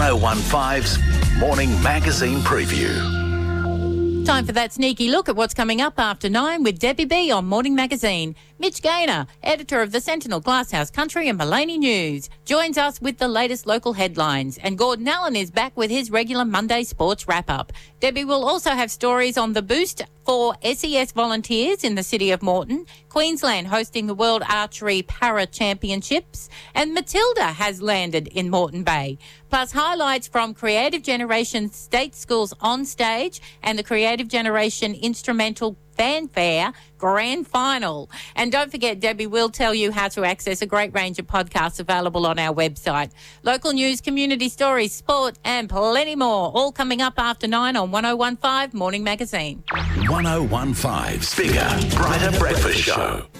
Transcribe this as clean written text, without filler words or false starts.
1015's Morning Magazine Preview. Time for that sneaky look at what's coming up after 9 with Debbie B on Morning Magazine. Mitch Gaynor, editor of the Sentinel, Glasshouse Country and Mullaney News, joins us with the latest local headlines. And Gordon Allen is back with his regular Monday sports wrap-up. Debbie will also have stories on the boost for SES volunteers in the city of Moreton, Queensland hosting the World Archery Para Championships, and Matilda has landed in Moreton Bay. Plus highlights from Creative Generation State Schools on Stage and the Creative Generation Instrumental Fanfare Grand Final. And don't forget, Debbie will tell you how to access a great range of podcasts available on our website. Local news, community stories, sport and plenty more, all coming up after 9 on 1015 Morning Magazine. 1015's Bigger, Brighter Breakfast Show.